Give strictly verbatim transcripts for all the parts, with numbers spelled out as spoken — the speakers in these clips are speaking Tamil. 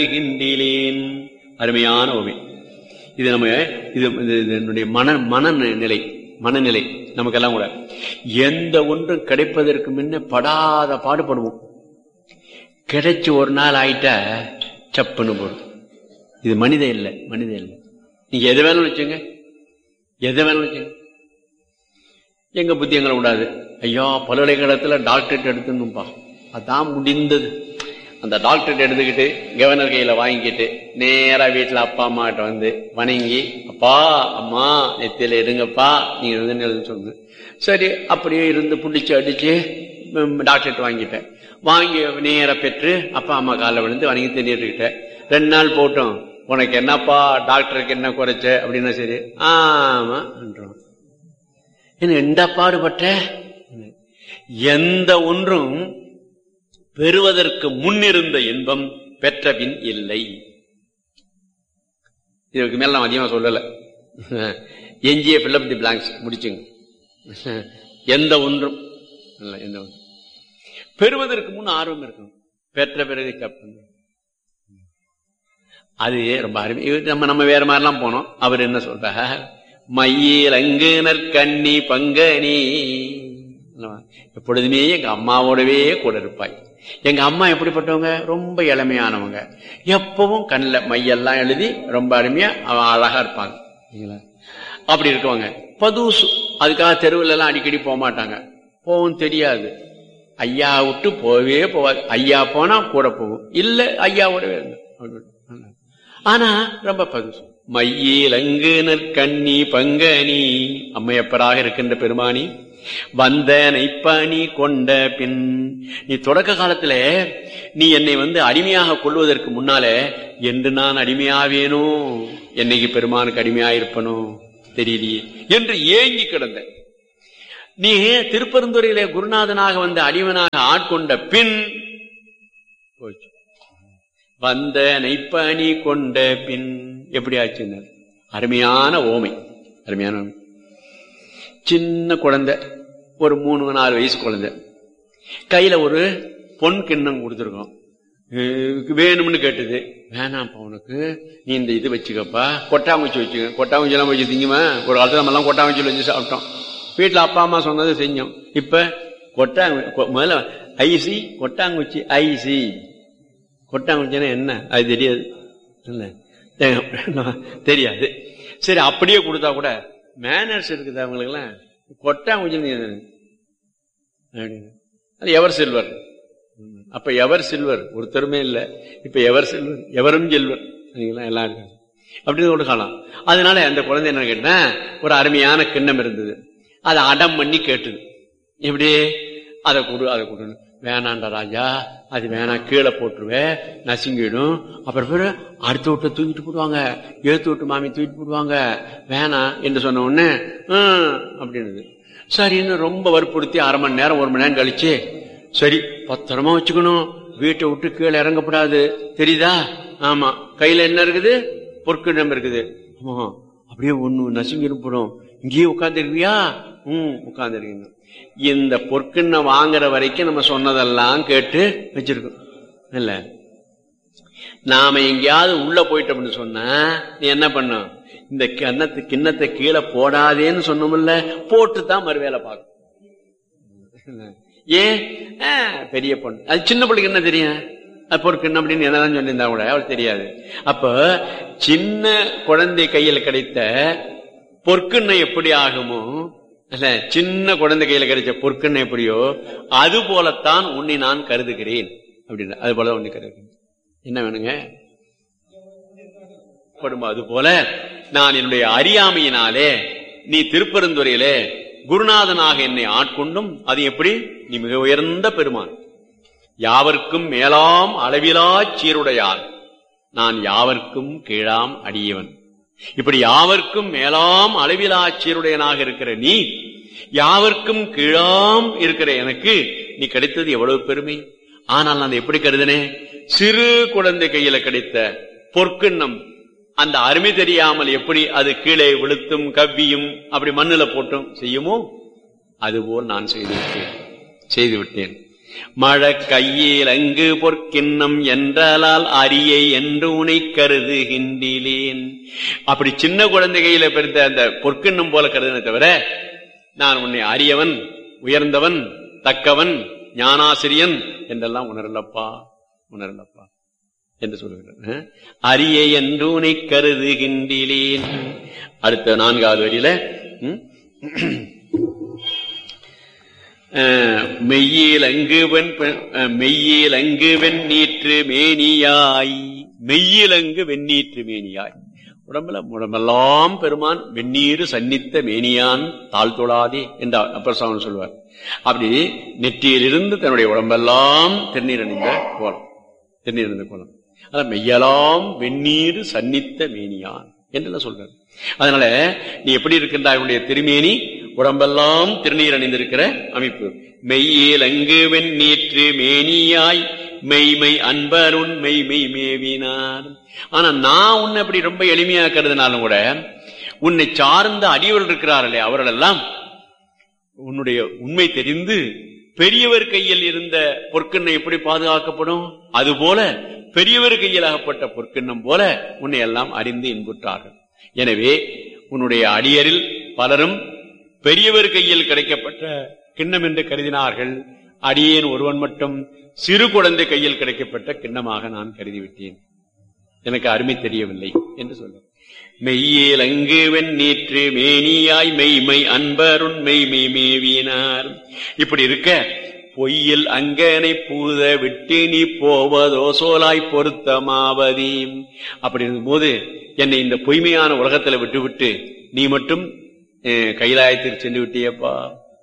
அருமையான ஓமை. இது நம்ம இது என்னுடைய மன மனநிலை மனநிலை நமக்கெல்லாம் கூட எந்த ஒன்றும் கிடைப்பதற்கு முன்ன படாத பாடுபடுவோம். கிடைச்சு ஒரு நாள் ஆயிட்டா சப்புன்னு போடும். இது மனித இல்லை, மனித இல்லை. நீங்க எதை வேணாலும் வச்சுங்க, எதை வேணாலும் வச்சுங்க. எங்க புத்தி எங்களை விடாது. ஐயா பல்கலைக்கழகத்துல டாக்டரேட் எடுத்துணும்பா, அதான் முடிந்தது. அந்த டாக்டரேட் எடுத்துக்கிட்டு கவர்னர் கையில வாங்கிக்கிட்டு நேரா வீட்டுல அப்பா அம்மா கிட்ட வந்து வணங்கி, அப்பா அம்மா நெத்தியில இருங்கப்பா நீங்க இருந்து எழுதுன்னு சொல்லுங்க. சரி, அப்படியே இருந்து புடிச்சு அடிச்சு டாக்டரேட் வாங்கிட்டேன். வாங்கி நேர பெற்று அப்பா அம்மா காலில் விழுந்து வணங்கி தின்னுட்டுக்கிட்டேன். ரெண்டு நாள் போட்டோம், உனக்கு என்னப்பா டாக்டருக்கு என்ன குறைச்ச அப்படின்னா, சரி ஆமா என்றோம். என்ன எந்த பாடுபட்ட? எந்த ஒன்றும் பெறுவதற்கு முன்னிருந்த இன்பம் பெற்ற பின் இல்லை. இதுக்கு மேல நான் அதிகமா சொல்லல. எஞ்சிய ஃபில் தி பிளாங்க்ஸ் முடிச்சுங்க. எந்த ஒன்றும் எந்த ஒன்றும் பெறுவதற்கு முன் ஆர்வம் இருக்கணும், பெற்ற பிறகு கப்பன். அது ரொம்ப அருமை. நம்ம நம்ம வேற மாதிரிலாம் போனோம். அவர் என்ன சொல்ற, மையில் அங்கு நற்கண்ணி பங்கனி, எப்பொழுதுமே எங்க அம்மாவோடவே கூட இருப்பாய். எங்க அம்மா எப்படிப்பட்டவங்க? ரொம்ப இளமையானவங்க. எப்பவும் கண்ணில் மையெல்லாம் எழுதி ரொம்ப அருமையா அழகா இருப்பாங்க. அப்படி இருக்கவங்க பதுசு. அதுக்காக தெருவில் எல்லாம் அடிக்கடி போக மாட்டாங்க, போவும் தெரியாது. ஐயா விட்டு போவே போவாது. ஐயா போனா கூட போகும், இல்ல ஐயாவோடவே இருந்த. ஆனா ரொம்ப பதுசு. மையில் அங்கு நற்கண்ணி பங்கனி, அம்மையப்பராக இருக்கின்ற பெருமானி வந்த நைப்பணி கொண்ட பின், நீ தொடக்க காலத்துல நீ என்னை வந்து அடிமையாக கொள்வதற்கு முன்னால என்று நான் அடிமையாவேனோ, என்னைக்கு பெருமானுக்கு அடிமையாயிருப்பனோ தெரியலையே என்று ஏங்கி கிடந்த. நீ திருப்பெருந்துறையிலே குருநாதனாக வந்த அடிவனாக ஆட்கொண்ட பின் போச்சு. வந்த நைப்பணி கொண்ட பின் எப்படி ஆச்சுன்னு அருமையான ஓமை. அருமையான ஓமை. சின்ன குழந்தை, ஒரு மூணு நாலு வயசு குழந்தை, கையில ஒரு பொன் கிண்ணம் கொடுத்துருக்கோம். வேணும்னு கேட்டது. வேணாம்ப்பா, உனக்கு நீ இந்த இது வச்சுக்கப்பா, கொட்டாங்குச்சி வச்சுக்க. கொட்டாங்குச்சி எல்லாம் வச்சு திங்குமா? ஒரு காலத்துல நம்ம எல்லாம் கொட்டாங்குச்சி வச்சு சாப்பிட்டோம். வீட்டுல அப்பா அம்மா சொன்னதை செஞ்சோம். இப்ப கொட்டாங்கு முதல்ல ஐசி கொட்டாங்குச்சி ஐசி. கொட்டாங்குச்சின்னா என்ன அது தெரியாது, தெரியாது. சரி, அப்படியே கொடுத்தா கூட மேனர்ஸ் இருக்குது அவங்களுக்கு எல்லாம். கொட்டாங்குச்சி எவர் சில்வர். அப்ப எவர் சில்வர் ஒருத்தருமே இல்லை. இப்ப எவர் சில்வர், எவரும் சில்வர் எல்லாம் இருக்காங்க. அப்படின்னு ஒரு காலம். அதனால அந்த குழந்தை என்ன கேட்டா, ஒரு அருமையான கிண்ணம் இருந்தது. அதை அடம் பண்ணி கேட்டுது. எப்படி? அதை கொடு அதை கொடு. வேணாண்டா ராஜா, அது வேணாம், கீழே போட்டுருவேன், நசுங்கிடும். அப்புறம் பேரு அடுத்த விட்டு தூக்கிட்டு போடுவாங்க, எழுத்து விட்டு மாமி தூக்கிட்டு போடுவாங்க, வேணாம் என்று சொன்ன உடனே ஹம் அப்படின்னு சரின்னு ரொம்ப வற்புறுத்தி அரை மணி நேரம் ஒரு மணி நேரம் கழிச்சு, சரி பத்திரமா வச்சுக்கணும், வீட்டை விட்டு கீழே இறங்கப்படாது, தெரியுதா? ஆமா, கையில என்ன இருக்குது? பொற்கிடம் இருக்குது. ஆமா, அப்படியே ஒண்ணு நசுங்கி போடும். இங்கேயே உட்கார்ந்துருக்கியா? உம் உட்கார்ந்துருக்கீங்க. இந்த பொற்கிண்ண வாங்குற வரைக்கும் நம்ம சொன்னதெல்லாம் கேட்டு வச்சிருக்கோம் இல்ல. நாம எங்கேயாவது உள்ள போயிட்டோம்னு சொன்னா நீ என்ன பண்ணும்? இந்த கிண்ணத்தை கிண்ணத்தை கீழே போடாதேன்னு சொன்னோம்ல, போட்டுதான் மறுவேலை பார்க்கும். ஏன்? பெரிய பொண்ணு, அது சின்ன பிள்ளைக்கு என்ன தெரியும்? அது பொற்கிண்ணம் அப்படின்னு என்னதான் சொல்லியிருந்தா கூட அவளுக்கு தெரியாது. அப்ப சின்ன குழந்தை கையில் கிடைத்த பொற்கிண்ணம் எப்படி ஆகுமோ, இல்ல சின்ன குழந்தை கையில கிடைச்ச பொற்கிண்ணம் எப்படியோ அது போலத்தான் உன்னை நான் கருதுகிறேன் அப்படின்னு. அது போல உன்னை கருதுகிறேன். என்ன வேணுங்க? அது போல நான் என்னுடைய அறியாமையினாலே நீ திருப்பெருந்துறையிலே குருநாதனாக என்னை ஆட்கொண்டும், அது எப்படி? நீ மிக உயர்ந்த பெருமான், யாவர்க்கும் மேலாம் அளவிலா சீருடையார், நான் யாவர்க்கும் கீழாம் அடியவன். இப்படி யாவர்க்கும் மேலாம் அளவிலா சீருடையனாக இருக்கிற நீ, யாவர்க்கும் கீழாம் இருக்கிற எனக்கு நீ கிடைத்தது எவ்வளவு பெருமை. ஆனால் நான் எப்படி கருதினேன்? சிறு குழந்தை கையில கிடைத்த பொற்கிண்ணம் அந்த அருமை தெரியாமல் எப்படி அது கீழே விழுத்தும் கவ்வியும் அப்படி மண்ணில போட்டும் செய்யுமோ, அதுபோல் நான் செய்து விட்டேன் செய்து விட்டேன் மழ கையில் அங்கு பொற்கிண்ணம் என்றால் அரியை என்று உனை கருதுகின்றேன். அப்படி சின்ன குழந்தை கையில பிறந்த அந்த பொற்கிண்ணம் போல கருதுனே தவிர நான் உன்னை அரியவன், உயர்ந்தவன், தக்கவன், ஞானாசிரியன் என்றெல்லாம் உணரலப்பா உணரலப்பா என்று சொல்லுகிறார். அரியை என்று உனை கருதுகின்றேன். அடுத்த நான்காவது வரியில மெய்யில் அங்குவன் மெய்யில் அங்கு வெண்ணீற்று மேனியாய், மெய்யில் அங்கு வெண்ணீற்று மேனியாய், உடம்புல உடம்பெல்லாம் பெருமான் வெந்நீரு சன்னித்த மேனியான் தாழ் தொழாதே என்றார் அப்பர் சாமி சொல்வார். அப்படி நெற்றியிலிருந்து தன்னுடைய உடம்பெல்லாம் திருநீர் அணிந்த கோலம், திருநீர் அணிந்த கோலம், அதான் மெய்யலாம் வெந்நீரு சன்னித்த மேனியான் என்று சொல்றார். அதனால நீ எப்படி இருக்கின்றாய், உன்னுடைய திருமேனி உடம்பெல்லாம் திருநீர் அணிந்திருக்கிற அமைப்பு. மெய்யில் அங்கு வெண்ணீற்று மேனியாய் மெய்மை அன்பருண் மெய்மை மேவினார். ஆனா நான் உன்னை அப்படி ரொம்ப எளிமையாக்குறதுனாலும் கூட உன்னை சார்ந்த அடியவர்கள் இருக்கிறார்களே அவர்கள் எல்லாம் உன்னுடைய உண்மை தெரிந்து பெரியவர் கையில் இருந்த பொற்கிண்ணம் எப்படி பாதுகாக்கப்படும், அதுபோல பெரியவர் கையில் ஆகப்பட்ட பொற்கிண்ணம் போல உன்னை எல்லாம் அறிந்து இன்புற்றார்கள். எனவே உன்னுடைய அடியரில் பலரும் பெரியவர் கையில் கிடைக்கப்பட்ட கிண்ணம் என்று கருதினார்கள். அடியேன் ஒருவன் மட்டும் சிறு குழந்தை கையில் கிடைக்கப்பட்ட கிண்ணமாக நான் கருதிவிட்டேன், எனக்கு அருமை தெரியவில்லை என்று சொல்ல. மெய்யில் அங்கு வெண்ணீற்று மேனியாய் மெய்மை அன்பருண் மெய்மை மேவினார். இப்படி இருக்க பொய்யில் அங்கனை பூத விட்டு நீ போவதோ சோலாய் பொருத்தமாவதி. அப்படி இருக்கும்போது என்னை இந்த பொய்மையான உலகத்துல விட்டுவிட்டு நீ மட்டும் கைலாயத்திற்கு சென்று விட்டியப்பா,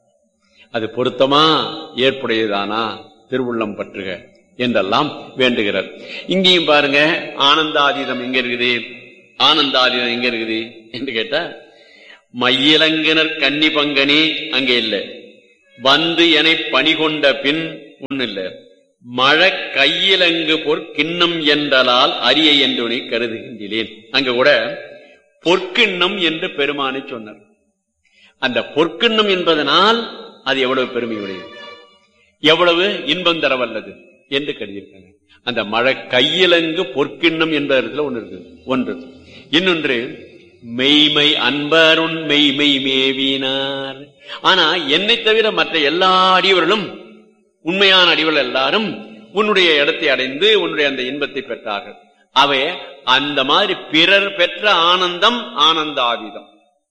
அது பொருத்தமா ஏற்புடையதானா, திருவுள்ளம் பற்றுக என்றெல்லாம் வேண்டுகிறார். இங்கேயும் பாருங்க, ஆனந்தாதீதம் எங்க இருக்குது, ஆனந்தாதீதம் எங்க இருக்குது என்று கேட்டா மையிலங்கினர் கன்னி பங்கனி அங்கே இல்லை, வந்து என பணி கொண்ட பின் ஒன்னு இல்ல, மழை கையிலங்கு பொற்கிண்ணம் என்றலால் அரிய என்று கருதுகின்றேன். அங்க கூட பொற்கிண்ணம் என்று பெருமானை சொன்னார். அந்த பொற்கிண்ணம் என்பதனால் அது எவ்வளவு பெருமையுடையது, எவ்வளவு இன்பம் தரவல்லது என்று கருதியிருக்காங்க. அந்த மழை கையிலங்கு பொற்கிண்ணம் என்பதில் ஒன்று இருக்கு. ஒன்று இன்னொன்று மெய்மை அன்பருண் மெய்மை மேவினார். ஆனா என்னை தவிர மற்ற எல்லா அடியவர்களும், உண்மையான அடிவர்கள் எல்லாரும் உன்னுடைய இடத்தை அடைந்து உன்னுடைய அந்த இன்பத்தை பெற்றார்கள். அவை அந்த மாதிரி பிறர் பெற்ற ஆனந்தம் ஆனந்தாதீதம்.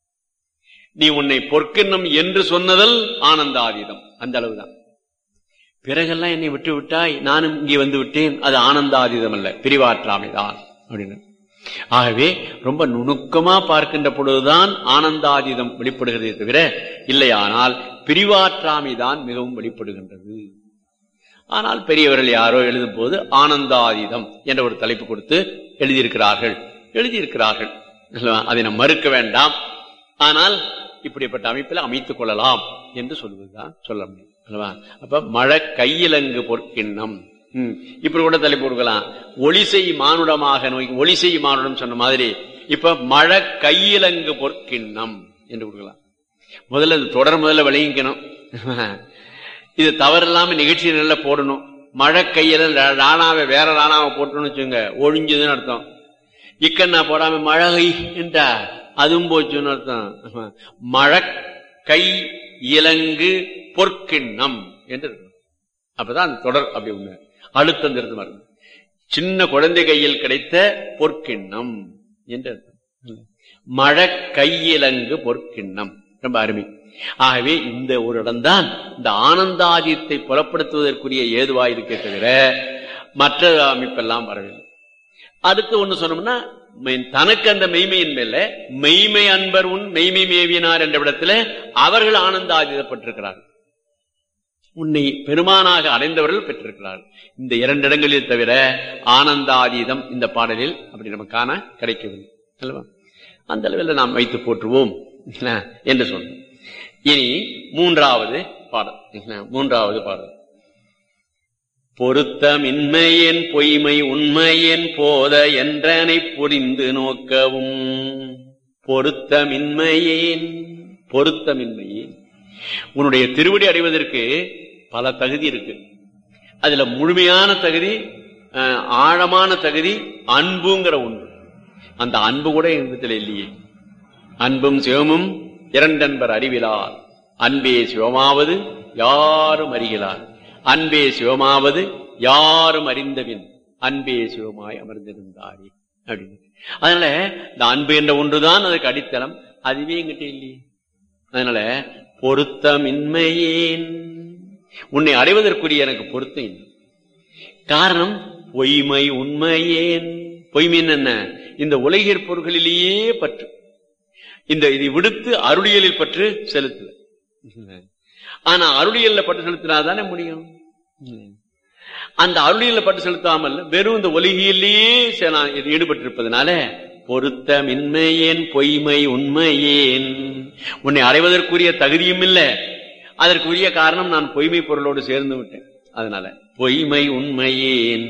நீ உன்னை பொற்கிண்ணம் என்று சொன்னதல் ஆனந்தாதீதம், அந்த அளவுதான். பிறகெல்லாம் என்னை விட்டு விட்டாய், நானும் இங்கே வந்து விட்டேன், அது ஆனந்தாதீதம் அல்ல, பிரிவாற்றாமைதான் அப்படின்னு. ஆகவே ரொம்ப நுணுக்கமா பார்க்கின்ற பொழுதுதான் ஆனந்தாதீதம் வெளிப்படுகிறதே தவிர இல்லையானால் பிரிவாற்றாமைதான் மிகவும் வெளிப்படுகின்றது. ஆனால் பெரியவர்கள் யாரோ எழுதும் போது ஆனந்தாதீதம் என்ற ஒரு தலைப்பு கொடுத்து எழுதியிருக்கிறார்கள் எழுதியிருக்கிறார்கள் அதை நாம் மறுக்க வேண்டாம். ஆனால் இப்படிப்பட்ட அமைப்பில் அமைத்துக் கொள்ளலாம் என்று சொல்வதுதான் சொல்ல முடியும் அல்லவா. அப்ப மழை கையிலங்கு பொற்கிண்ணம் இப்படி கூட தலைப்பு கொடுக்கலாம். ஒளிசை மானுடமாக நோய், ஒளிசை மானுடம் சொன்ன மாதிரி இப்ப மழை கையிலங்கு பொற்கிண்ணம் என்று கொடுக்கலாம். முதல்ல தொடர் முதல்ல விளங்கிக்கணும். இது தவறில்லாம நிகழ்ச்சி நல்லா போடணும். மழை கையில ராணாவை வேற ராணாவை போட்டோம்னு வச்சுங்க, ஒழிஞ்சதுன்னு அர்த்தம். இக்கண்ணா போடாம மழை என்றா அதுவும் போச்சுன்னு அர்த்தம். மழை கை இலங்கு பொற்கிண்ணம் என்று அப்பதான் அந்த தொடர் அப்படி ஒண்ணு அழுத்தம் திருத்தமா இருக்கும். சின்ன குழந்தை கையில் கிடைத்த பொற்கிண்ணம் என்று அர்த்தம். மழை கையிலங்கு பொற்கிண்ணம் ரொம்ப அருமை. ஆகவே இந்த ஒரு இடம்தான் இந்த ஆனந்தாதியத்தை புலப்படுத்துவதற்குரிய ஏதுவாயிருக்கே தவிர மற்ற அமைப்பெல்லாம் வரவில்லை. அடுத்து ஒண்ணு சொன்னோம்னா தனக்கு அந்த மெய்மையின் மேல மெய்மை அன்பர் உன் மெய்மை மேவினார் என்ற இடத்துல அவர்கள் ஆனந்தாதிதப்பட்டிருக்கிறார்கள். உன்னை பெருமானாக அடைந்தவர்கள் பெற்றிருக்கிறார்கள். இந்த இரண்டு இடங்களில் தவிர ஆனந்தாதீதம் இந்த பாடலில் அப்படி நம்ம காண கிடைக்கவில்லை அல்லவா. அந்த அளவில் நாம் வைத்து போற்றுவோம் என்று சொன்னோம். இனி மூன்றாவது பாடல், மூன்றாவது பாடல் பொருத்தமின்மையேன் பொய்மை உண்மையேன் போத என்றனை புரிந்து நோக்கவும். பொருத்தமின்மையேன் பொருத்தமின்மையேன் உன்னுடைய திருவடி அடைவதற்கு பல தகுதி இருக்கு. அதுல முழுமையான தகுதி, ஆழமான தகுதி அன்புங்கிற ஒன்று. அந்த அன்பு கூட எங்கத்துல இல்லையே. அன்பும் சிவமும் இரண்டன்பர் அறிவிலார், அன்பே சிவமாவது யாரும் அறிகிறார், அன்பே சிவமாவது யாரும் அறிந்தவின் அன்பே சிவமாய் அமர்ந்திருந்தாரே அப்படின்னு. அதனால இந்த அன்பு என்ற ஒன்றுதான் அதுக்கு அடித்தளம். அதுவே எங்கிட்ட இல்லையே. அதனால பொருத்தமின்மையேன், உன்னை அடைவதற்குரிய எனக்கு பொருத்தம் இல்லை. காரணம் பொய்மை உண்மையேன். பொய்மைன்னு என்ன? இந்த உலகியற் பொருள்களிலேயே பற்று. இந்த இதை விடுத்து அருளியலில் பற்று செலுத்து. ஆனா அருளியல்ல பற்று செலுத்தினாதானே முடியும். அந்த அருளியல்ல பற்று செலுத்தாமல் வெறும் இந்த ஒலிகியிலேயே ஈடுபட்டிருப்பதனால பொருத்தமின்மையேன் பொய்மை உண்மையேன், உன்னை அடைவதற்குரிய தகுதியும் இல்லை. அதற்குரிய காரணம் நான் பொய்மை பொருளோடு சேர்ந்து விட்டேன். அதனால பொய்மை உண்மையேன்.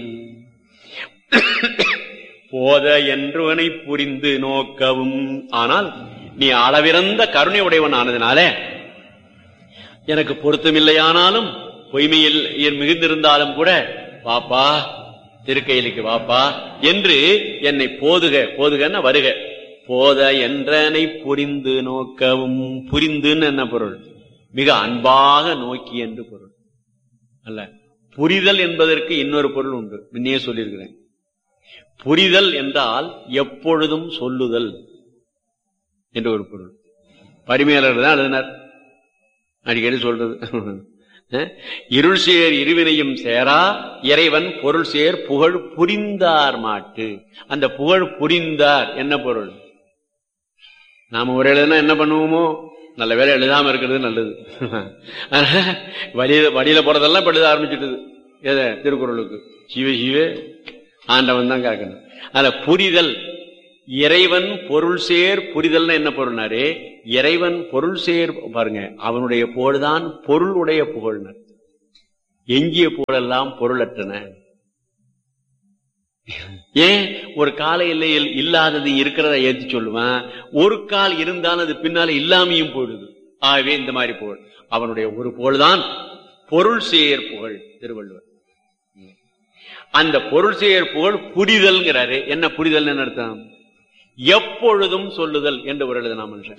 போத என்றவனை புரிந்து நோக்கவும். ஆனால் நீ அளவிறந்த கருணை உடையவன் ஆனதுனால எனக்கு பொருத்தமில்லையானாலும் பொய்மையில் மிகுந்திருந்தாலும் கூட வாப்பா திருக்கையிலுக்கு வாப்பா என்று என்னை போதுக. போதுகன்னா வருக. போத என்றனை புரிந்து நோக்கவும். புரிந்துன்னு என்ன பொருள்? மிக அன்பாக நோக்கி என்று பொருள் அல்ல. புரிதல் என்பதற்கு இன்னொரு பொருள் உண்டு, முன்னே சொல்லியிருக்கிறேன். புரிதல் என்றால் எப்பொழுதும் சொல்லுதல் என்று ஒரு பொருள். பரிமையாளர் தான் எழுதினார், அடிக்கடி சொல்றது. இருள் சேர் இருவினையும் சேரா இறைவன் பொருள் சேர் புகழ் புரிந்தார் மாட்டு. அந்த புகழ் புரிந்தார் என்ன பொருள்? நாம ஒரு எழுதுனா என்ன பண்ணுவோமோ, நல்ல வேலை எழுதாம இருக்கிறது நல்லது. வழியில வழியில போறதெல்லாம் இப்ப எழுத ஆரம்பிச்சுட்டுது. எத திருக்குறளுக்கு சிவ சிவ ஆண்டவன் தான் காக்கணும். அதுல புரிதல், இறைவன் பொருள் சேர் புரிதல்னா என்ன பொருள்னாரு? இறைவன் பொருள் சேர் பாருங்க, அவனுடைய புகழ்தான் பொருள் உடைய புகழ்னர். எஞ்சிய புகழெல்லாம் பொருளற்றன. ஏன் ஒரு கால எல்லையில் இல்லாதது இருக்கிறத ஏற்றி சொல்லுவான், ஒரு கால் இருந்தாலும் அது பின்னால இல்லாமையும் போயிடுது. ஆகவே இந்த மாதிரி புகழ் அவனுடைய ஒரு புகழ்தான் பொருள் சேர் புகழ். திருவள்ளுவர் அந்த பொருள் சேர் புகழ் புரிதல்ங்கிறாரு. என்ன புரிதல் என்ன அர்த்தம்? எப்பொழுதும் சொல்லுதல் என்று ஒரு எழுதுனா மனுஷன்.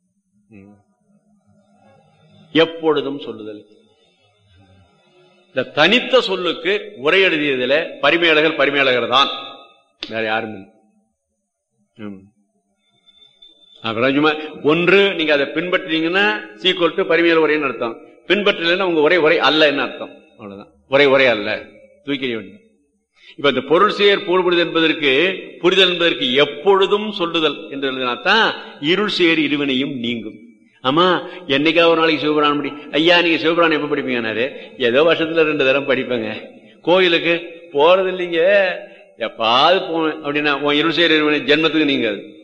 எப்பொழுதும் சொல்லுதல். இந்த தனித்த சொல்லுக்கு உரை எழுதியதுல பரிமையாளர்கள் பரிமையாளர்கள் தான், வேற யாரும் இல்லை. ஒன்று நீங்க அதை பின்பற்றீங்கன்னா சீக்குவல் டு பரிமையாளர் உரைன்னு அர்த்தம். பின்பற்றலைன்னா உங்க உரை உரை அல்ல என்ன அர்த்தம்? அவ்வளவுதான். உரை உரை அல்ல, தூக்கி வேண்டும். இப்ப இந்த பொருள் சேர் புரிதல் என்பதற்கு புரிதல் என்பதற்கு எப்பொழுதும் சொல்லுதல் என்று எழுதினாத்தான் இருள் சேர் இருவினையும் நீங்கும். ஆமா, என்னைக்கா ஒரு நாளைக்கு சிவபுராணம் படி. ஐயா நீங்க சிவபுராணம் எப்ப படிப்பீங்கன்னாரு, ஏதோ வருஷத்துல ரெண்டு தரம் படிப்பேங்க. கோயிலுக்கு போறது இல்லைங்க, எப்பாவது போவேன் அப்படின்னா இருள் சேர் இருவினை ஜென்மத்துக்கு நீங்க